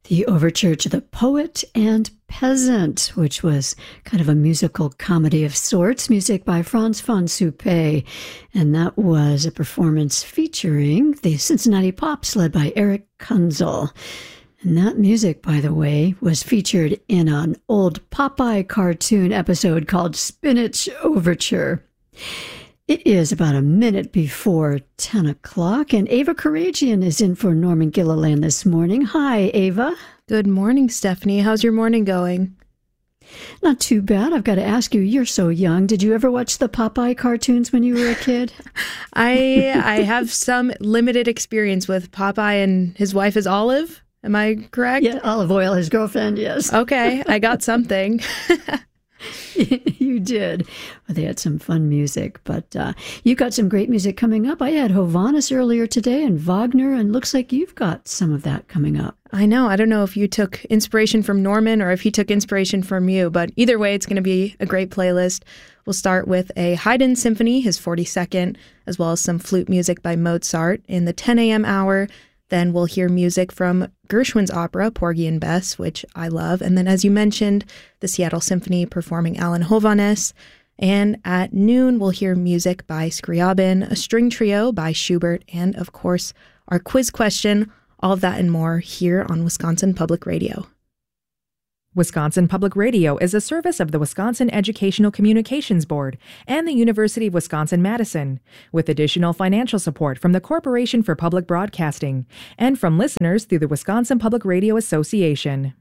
The overture to The Poet and Peasant, which was kind of a musical comedy of sorts, music by Frans van Suppé. And that was a performance featuring the Cincinnati Pops, led by Eric Kunzel. And that music, by the way, was featured in an old Popeye cartoon episode called Spinach Overture. It is about a minute before 10 o'clock, and Ava Karagian is in for Norman Gilliland this morning. Hi, Ava. Good morning, Stephanie. How's your morning going? Not too bad. I've got to ask you, you're so young. Did you ever watch the Popeye cartoons when you were a kid? I have some limited experience with Popeye, and his wife is Olive. Am I correct? Yeah, Olive Oyl, his girlfriend, yes. Okay, I got something. You did. Well, they had some fun music, but you got some great music coming up. I had Hovhannes earlier today and Wagner, and looks like you've got some of that coming up. I know. I don't know if you took inspiration from Norman or if he took inspiration from you, but either way, it's going to be a great playlist. We'll start with a Haydn symphony, his 42nd, as well as some flute music by Mozart in the 10 a.m. hour. Then we'll hear music from Gershwin's opera, Porgy and Bess, which I love. And then, as you mentioned, the Seattle Symphony performing Alan Hovhannes. And at noon, we'll hear music by Scriabin, a string trio by Schubert, and, of course, our quiz question. All of that and more here on Wisconsin Public Radio. Wisconsin Public Radio is a service of the Wisconsin Educational Communications Board and the University of Wisconsin-Madison, with additional financial support from the Corporation for Public Broadcasting and from listeners through the Wisconsin Public Radio Association.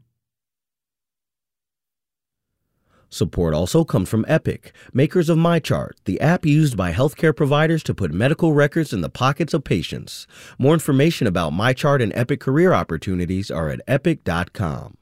Support also comes from Epic, makers of MyChart, the app used by healthcare providers to put medical records in the pockets of patients. More information about MyChart and Epic career opportunities are at epic.com.